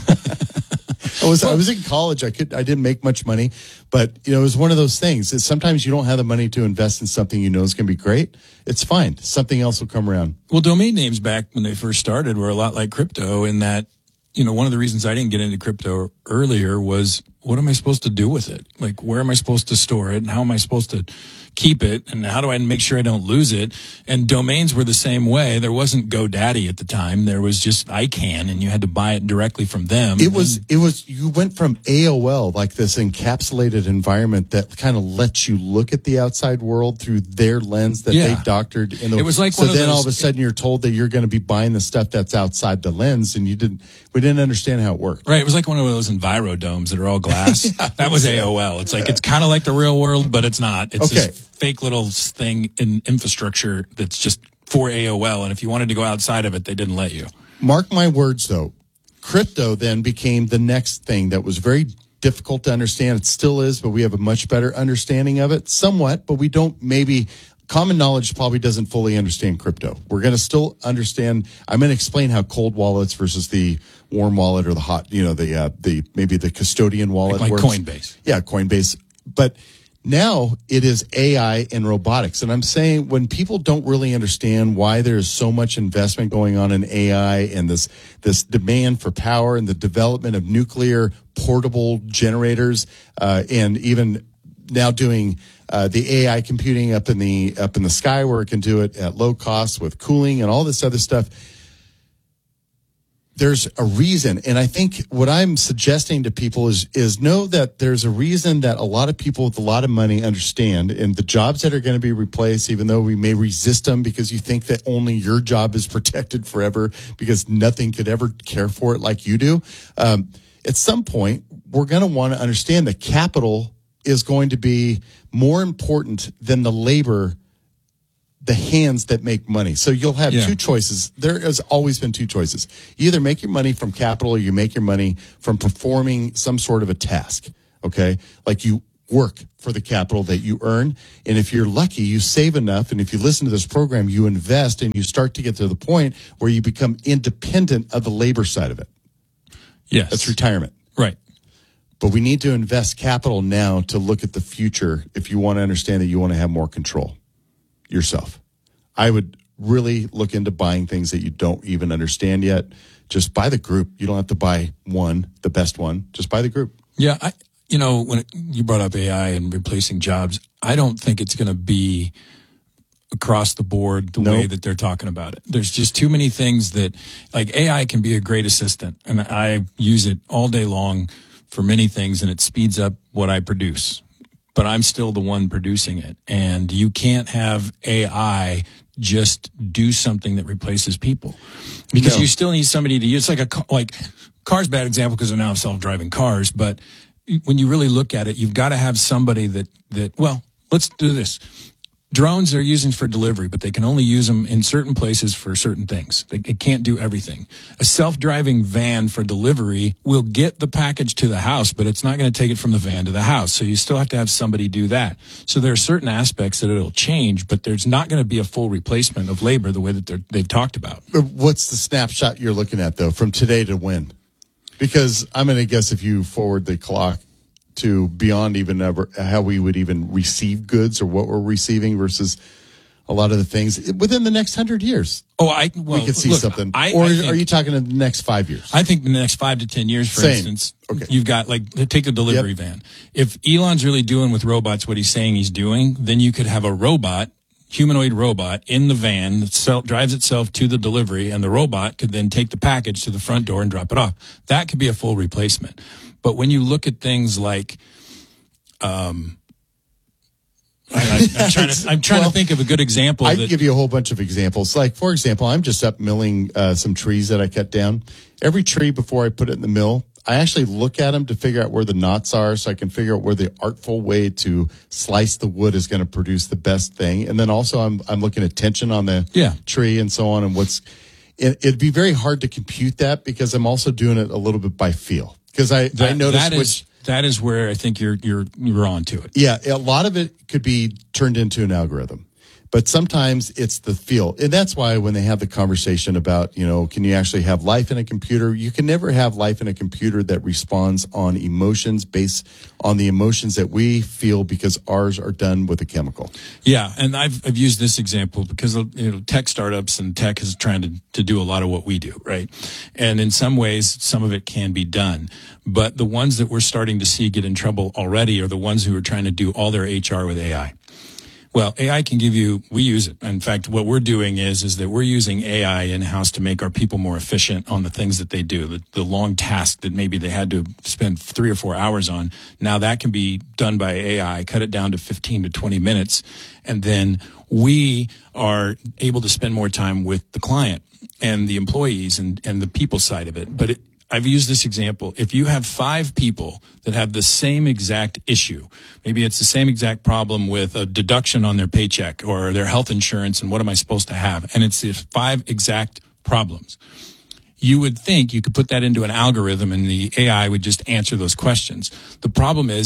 I was I was in college. I could I didn't make much money, but you know it was one of those things. It's sometimes you don't have the money to invest in something you know is going to be great. It's fine. Something else will come around. Well, domain names back when they first started were a lot like crypto in that, you know, one of the reasons I didn't get into crypto earlier was what am I supposed to do with it? Like, where am I supposed to store it? And how am I supposed to keep it? And how do I make sure I don't lose it? And domains were the same way. There wasn't GoDaddy at the time. There was just ICANN, and you had to buy it directly from them. It was, it was, you went from A O L, like this encapsulated environment that kind of lets you look at the outside world through their lens that yeah. they doctored. In the, it was like so one of then those, all of a sudden you're told that you're going to be buying the stuff that's outside the lens, and you didn't, we didn't understand how it worked. Right. It was like one of those Envirodomes that are all glass. yeah, that was A O L. It's like, yeah. it's kind of like the real world, but it's not. It's okay. this fake little thing in infrastructure that's just for A O L. And if you wanted to go outside of it, they didn't let you. Mark my words, though. Crypto then became the next thing that was very difficult to understand. It still is, but we have a much better understanding of it, somewhat, but we don't maybe common knowledge probably doesn't fully understand crypto. We're going to still understand. I'm going to explain how cold wallets versus the warm wallet or the hot, you know, the uh, the maybe the custodian wallet like, like works. Coinbase. Yeah, Coinbase. But now it is A I and robotics. And I'm saying when people don't really understand why there's so much investment going on in A I and this this demand for power and the development of nuclear portable generators uh, and even now doing uh, the A I computing up in the up in the sky where it can do it at low cost with cooling and all this other stuff. There's a reason. And I think what I'm suggesting to people is, is know that there's a reason that a lot of people with a lot of money understand, and the jobs that are going to be replaced, even though we may resist them because you think that only your job is protected forever because nothing could ever care for it like you do. Um, at some point, we're going to want to understand that capital is going to be more important than the labor, the hands that make money. So you'll have yeah. two choices. There has always been two choices. You either make your money from capital or you make your money from performing some sort of a task, okay? Like you work for the capital that you earn. And if you're lucky, you save enough. And if you listen to this program, you invest and you start to get to the point where you become independent of the labor side of it. Yes. That's retirement. Right. But we need to invest capital now to look at the future if you want to understand that you want to have more control yourself. I would really look into buying things that you don't even understand yet. Just buy the group. You don't have to buy one, the best one. Just buy the group. Yeah, I, you know, when it, you brought up A I and replacing jobs, I don't think it's going to be across the board the nope. way that they're talking about it. There's just too many things that, like A I can be a great assistant, and I use it all day long for many things, and it speeds up what I produce. But I'm still the one producing it. And you can't have A I just do something that replaces people. Because no. you still need somebody to use. It's like a, like, car's a bad example because they're now self-driving cars. But when you really look at it, you've got to have somebody that, that, well, let's do this. Drones they're using for delivery, but they can only use them in certain places for certain things. They, it can't do everything. A self-driving van for delivery will get the package to the house, but it's not going to take it from the van to the house. So you still have to have somebody do that. So there are certain aspects that it'll change, but there's not going to be a full replacement of labor the way that they're, they've talked about. What's the snapshot you're looking at, though, from today to when? Because I'm going to guess if you forward the clock to beyond even ever how we would even receive goods or what we're receiving versus a lot of the things within the next hundred years. Oh, I well, we could see look, something. I, or I think, are you talking in the next five years? I think in the next five to ten years, for Same. instance, okay. you've got like take the delivery yep. van. If Elon's really doing with robots what he's saying he's doing, then you could have a robot, humanoid robot in the van that self, drives itself to the delivery, and the robot could then take the package to the front door and drop it off. That could be a full replacement. But when you look at things like Um, I, I, I'm trying, to, I'm trying well, to think of a good example. I that, can give you a whole bunch of examples. Like, for example, I'm just up milling uh, some trees that I cut down. Every tree before I put it in the mill, I actually look at them to figure out where the knots are so I can figure out where the artful way to slice the wood is going to produce the best thing. And then also I'm I'm looking at tension on the yeah. tree and so on. And what's it, it'd be very hard to compute that because I'm also doing it a little bit by feel. Because I, that, I noticed that which... Is- That is where I think you're you're you're on to it. Yeah, a lot of it could be turned into an algorithm, but sometimes it's the feel, and that's why when they have the conversation about, you know, can you actually have life in a computer? You can never have life in a computer that responds on emotions based on the emotions that we feel because ours are done with a chemical. Yeah, and I've I've used this example because of, you know, tech startups and tech is trying to to do a lot of what we do, right? And in some ways, some of it can be done. But the ones that we're starting to see get in trouble already are the ones who are trying to do all their H R with A I. Well, A I can give you, we use it. In fact, what we're doing is, is that we're using A I in-house to make our people more efficient on the things that they do. The, the long task that maybe they had to spend three or four hours on, now that can be done by A I, cut it down to fifteen to twenty minutes. And then we are able to spend more time with the client and the employees and, and the people side of it. But it, I've used this example. If you have five people that have the same exact issue, maybe it's the same exact problem with a deduction on their paycheck or their health insurance and what am I supposed to have? And it's the five exact problems. You would think you could put that into an algorithm and the A I would just answer those questions. The problem is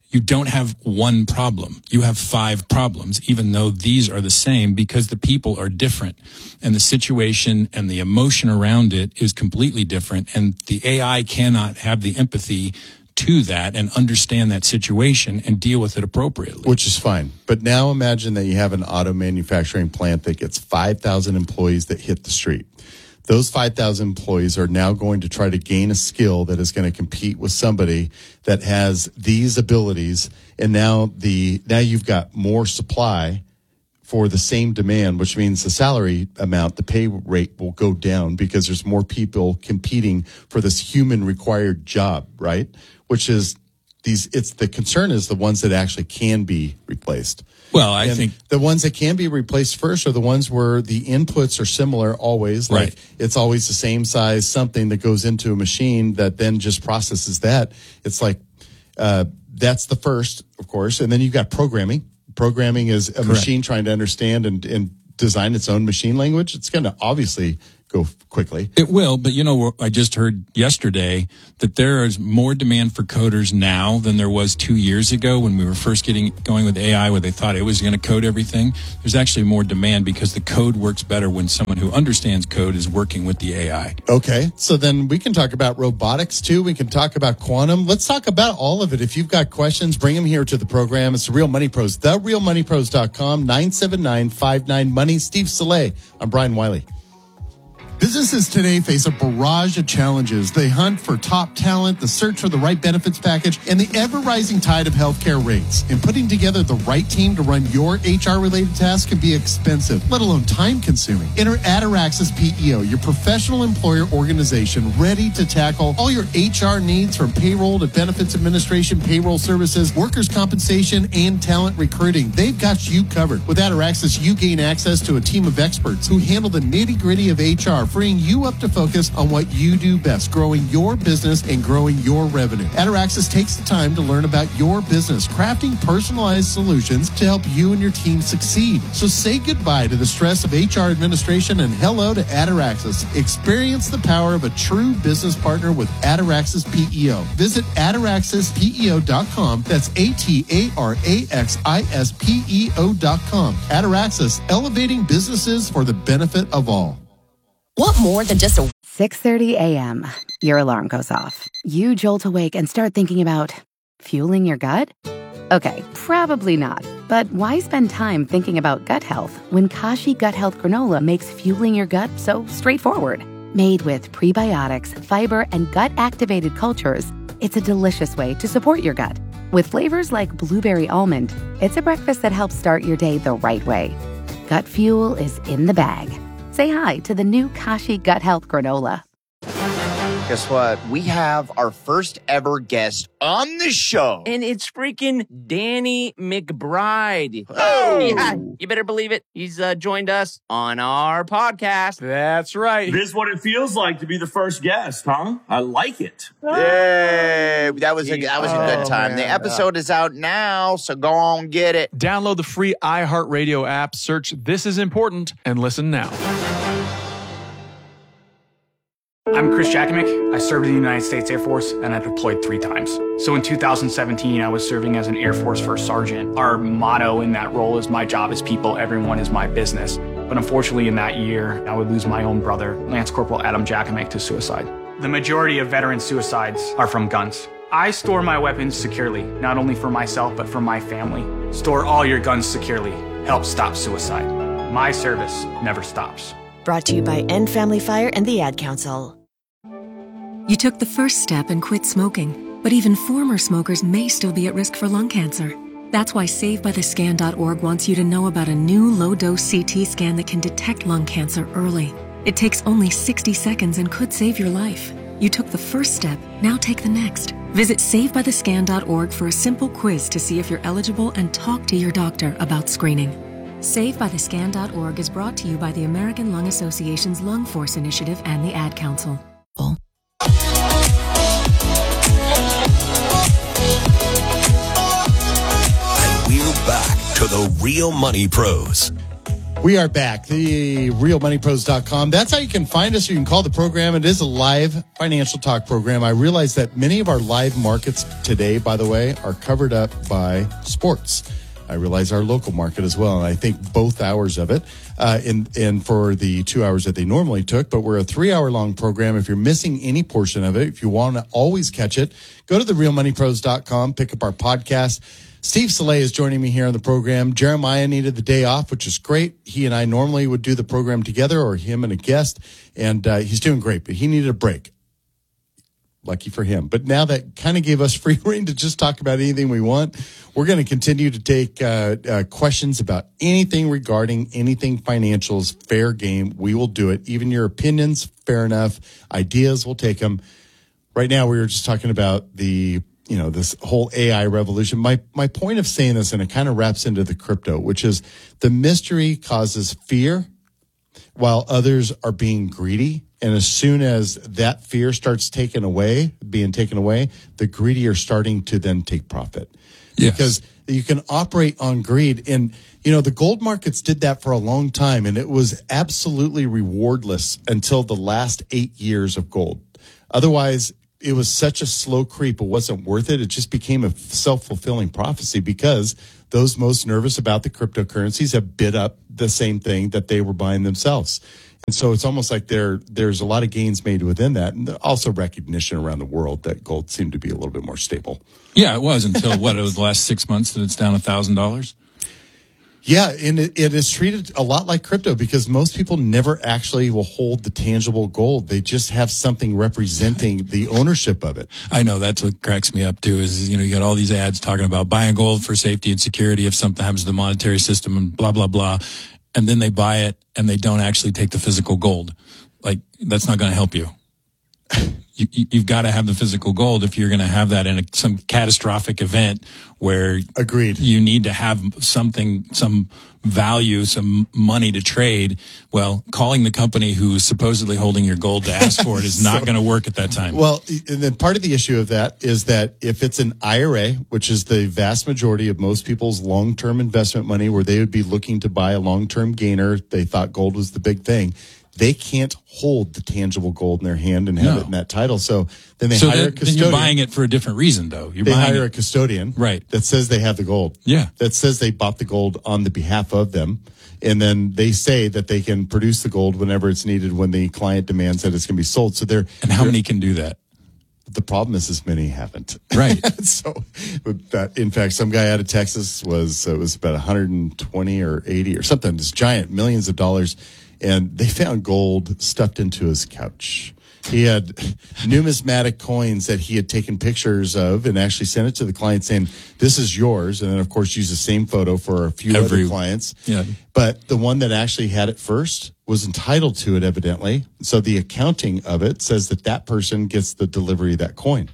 you don't have one problem. You have five problems, even though these are the same, because the people are different and the situation and the emotion around it is completely different. And the A I cannot have the empathy to that and understand that situation and deal with it appropriately. Which is fine. But now imagine that you have an auto manufacturing plant that gets five thousand employees that hit the street. Those five thousand employees are now going to try to gain a skill that is going to compete with somebody that has these abilities. And now the now you've got more supply for the same demand, which means the salary amount, the pay rate will go down because there's more people competing for this human required job, right? Which is these, it's the concern is the ones that actually can be replaced. Well, I and think the ones that can be replaced first are the ones where the inputs are similar always. Like Right. it's always the same size, something that goes into a machine that then just processes that. It's like, uh, that's the first, of course. And then you've got programming. Programming is a Correct. machine trying to understand and, and design its own machine language. It's going to obviously go quickly. It will, but you know, I just heard yesterday that there is more demand for coders now than there was two years ago when we were first getting going with A I, where they thought it was going to code everything. There's actually more demand because the code works better when someone who understands code is working with the A I. Okay, so then we can talk about robotics too. We can talk about quantum. Let's talk about all of it. If you've got questions, bring them here to the program. It's the Real Money Pros, the real money pros dot com, nine seven nine, five nine money. Steve Soleil. I'm Brian Wiley. Businesses today face a barrage of challenges. They hunt for top talent, the search for the right benefits package, and the ever-rising tide of healthcare rates. And putting together the right team to run your H R-related tasks can be expensive, let alone time-consuming. Enter Ataraxis P E O, your professional employer organization ready to tackle all your H R needs from payroll to benefits administration, payroll services, workers' compensation, and talent recruiting. They've got you covered. With Ataraxis, you gain access to a team of experts who handle the nitty-gritty of H R, freeing you up to focus on what you do best, growing your business and growing your revenue. Ataraxis takes the time to learn about your business, crafting personalized solutions to help you and your team succeed. So say goodbye to the stress of H R administration and hello to Ataraxis. Experience the power of a true business partner with Ataraxis P E O. Visit ataraxis P E O dot com. That's A T A R A X I S P E O dot com. Ataraxis, elevating businesses for the benefit of all. Want more than just a six thirty a.m. Your alarm goes off. You jolt awake and start thinking about fueling your gut? Okay, probably not. But why spend time thinking about gut health when Kashi Gut Health Granola makes fueling your gut so straightforward? Made with prebiotics, fiber, and gut-activated cultures, it's a delicious way to support your gut. With flavors like blueberry almond, it's a breakfast that helps start your day the right way. Gut fuel is in the bag. Say hi to the new Kashi Gut Health Granola. Guess what? We have our first ever guest on the show. And it's freaking Danny McBride. Oh. Yeah, you better believe it. He's uh, joined us on our podcast. That's right. This is what it feels like to be the first guest, huh? I like it. Yay! That was a that was a good time. Oh, The man. episode is out now, so go on get it. Download the free iHeartRadio app, search This Is Important, and listen now. I'm Chris Jakovic. I served in the United States Air Force and I deployed three times. So in two thousand seventeen, I was serving as an Air Force First Sergeant. Our motto in that role is my job is people, everyone is my business. But unfortunately in that year, I would lose my own brother, Lance Corporal Adam Jakovic, to suicide. The majority of veteran suicides are from guns. I store my weapons securely, not only for myself, but for my family. Store all your guns securely. Help stop suicide. My service never stops. Brought to you by End Family Fire and the Ad Council. You took the first step and quit smoking, but even former smokers may still be at risk for lung cancer. That's why Save By The Scan dot org wants you to know about a new low-dose C T scan that can detect lung cancer early. It takes only sixty seconds and could save your life. You took the first step, now take the next. Visit Save By The Scan dot org for a simple quiz to see if you're eligible and talk to your doctor about screening. Save By The Scan dot org is brought to you by the American Lung Association's Lung Force Initiative and the Ad Council. We're back to the Real Money Pros. We are back, the real money pros dot com. That's how you can find us. You can call the program. It is a live financial talk program. I realize that many of our live markets today, by the way, are covered up by sports. I realize our local market as well, and I think both hours of it, uh, in, and for the two hours that they normally took, but we're a three-hour-long program. If you're missing any portion of it, if you want to always catch it, go to the real money pros dot com, pick up our podcast. Steve Saleh is joining me here on the program. Jeremiah needed the day off, which is great. He and I normally would do the program together, or him and a guest, and uh, he's doing great, but he needed a break. Lucky for him. But now that kind of gave us free reign to just talk about anything we want. We're going to continue to take uh, uh, questions about anything regarding anything financials. Fair game. We will do it. Even your opinions, fair enough. Ideas, we'll take them. Right now, we were just talking about the, you know, this whole A I revolution. My my point of saying this, and it kind of wraps into the crypto, which is the mystery causes fear while others are being greedy. And as soon as that fear starts taken away, being taken away, the greedy are starting to then take profit. Yes. Because you can operate on greed. And, you know, the gold markets did that for a long time, and it was absolutely rewardless until the last eight years of gold. Otherwise, it was such a slow creep, it wasn't worth it. It just became a self-fulfilling prophecy because those most nervous about the cryptocurrencies have bid up the same thing that they were buying themselves. And so it's almost like there there's a lot of gains made within that, and also recognition around the world that gold seemed to be a little bit more stable. Yeah, it was until, what, it was the last six months that it's down one thousand dollars? Yeah, and it, it is treated a lot like crypto because most people never actually will hold the tangible gold. They just have something representing the ownership of it. I know, that's what cracks me up too is, you know, you got all these ads talking about buying gold for safety and security if something happens to the monetary system and blah, blah, blah. And then they buy it and they don't actually take the physical gold. Like, that's not going to help you. You, you, you've got to have the physical gold if you're going to have that in a, some catastrophic event where agreed you need to have something, some value, some money to trade. Well, calling the company who's supposedly holding your gold to ask for it is not so, going to work at that time. Well, and then part of the issue of that is that if it's an I R A, which is the vast majority of most people's long-term investment money where they would be looking to buy a long-term gainer, they thought gold was the big thing. They can't hold the tangible gold in their hand and have no. it in that title. So then they so hire that, a custodian. Then you're buying it for a different reason, though. You're they buying hire it. a custodian right. that says they have the gold. Yeah. That says they bought the gold on the behalf of them. And then they say that they can produce the gold whenever it's needed when the client demands that it's going to be sold. So they're And how many can do that? The problem is, as many haven't. Right. so, that, in fact, some guy out of Texas was, uh, it was about one hundred twenty or eighty or something, this giant, millions of dollars. And they found gold stuffed into his couch. He had numismatic coins that he had taken pictures of and actually sent it to the client saying, this is yours. And then, of course, use the same photo for a few Every, other clients. Yeah. But the one that actually had it first was entitled to it, evidently. So the accounting of it says that that person gets the delivery of that coin.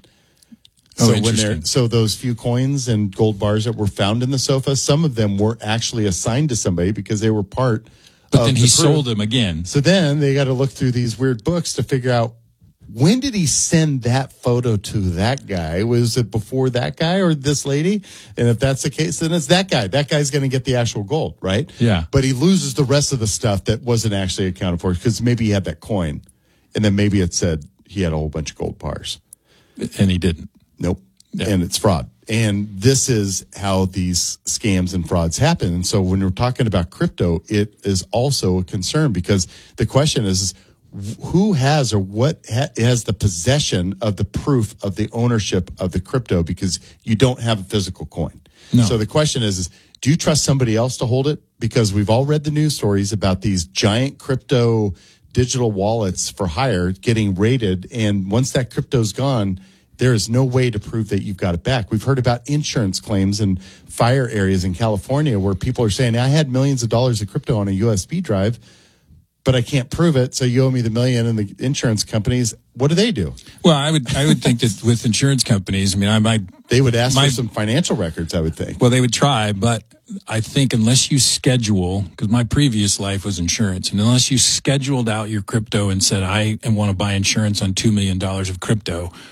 Oh, so interesting. when so those few coins and gold bars that were found in the sofa, some of them were actually assigned to somebody because they were part But then he the sold them again. So then they got to look through these weird books to figure out, when did he send that photo to that guy? Was it before that guy or this lady? And if that's the case, then it's that guy. That guy's going to get the actual gold, right? Yeah. But he loses the rest of the stuff that wasn't actually accounted for because maybe he had that coin. And then maybe it said he had a whole bunch of gold bars. And he didn't. Nope. Yeah. And it's fraud. And this is how these scams and frauds happen. And so when we're talking about crypto, it is also a concern because the question is, is who has or what ha- has the possession of the proof of the ownership of the crypto because you don't have a physical coin. No. So the question is, is, do you trust somebody else to hold it? Because we've all read the news stories about these giant crypto digital wallets for hire getting raided. And once that crypto's gone, there is no way to prove that you've got it back. We've heard about insurance claims in fire areas in California where people are saying, I had millions of dollars of crypto on a U S B drive, but I can't prove it. So you owe me the million. And the insurance companies, what do they do? Well, I would I would think that with insurance companies, I mean, I might. They would ask my, for some financial records, I would think. Well, they would try, but I think unless you schedule, because my previous life was insurance, and unless you scheduled out your crypto and said, I want to buy insurance on two million dollars of crypto,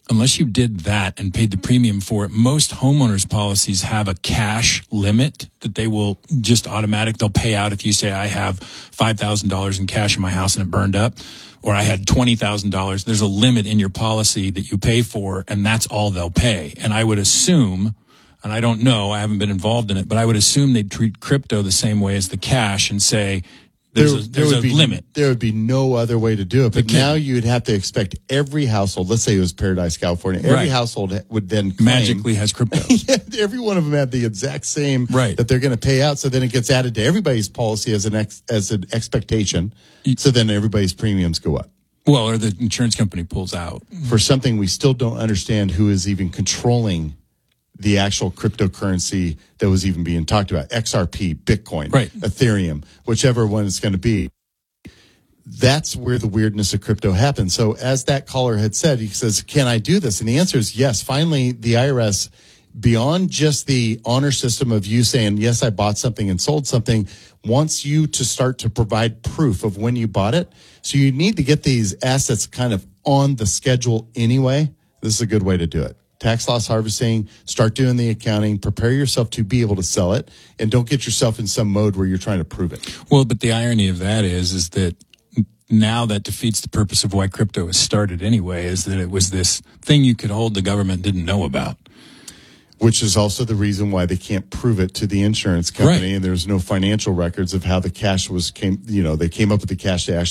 unless you did that and paid the premium for it, most homeowners policies have a cash limit that they will just automatic. They'll pay out if you say, I have five thousand dollars in cash in my house and it burned up, or I had twenty thousand dollars. There's a limit in your policy that you pay for, and that's all they'll pay. And I would assume, and I don't know, I haven't been involved in it, but I would assume they'd treat crypto the same way as the cash and say, There's there, a, there's there would a be, limit. There would be no other way to do it. But now you'd have to expect every household, let's say it was Paradise, California, every Right. household would then claim, Magically has crypto. yeah, every one of them had the exact same Right. that they're going to pay out. So then it gets added to everybody's policy as an ex, as an expectation. So then everybody's premiums go up. Well, or the insurance company pulls out. For something we still don't understand who is even controlling the actual cryptocurrency that was even being talked about, X R P, Bitcoin, right. Ethereum, whichever one it's going to be. That's where the weirdness of crypto happens. So as that caller had said, he says, can I do this? And the answer is yes. Finally, the I R S, beyond just the honor system of you saying, yes, I bought something and sold something, wants you to start to provide proof of when you bought it. So you need to get these assets kind of on the schedule anyway. This is a good way to do it. Tax loss harvesting, start doing the accounting, prepare yourself to be able to sell it, and don't get yourself in some mode where you're trying to prove it. Well, but the irony of that is, is that now that defeats the purpose of why crypto was started anyway, is that it was this thing you could hold the government didn't know about. Which is also the reason why they can't prove it to the insurance company, Right. and there's no financial records of how the cash was came. You know, they came up with the cash to actually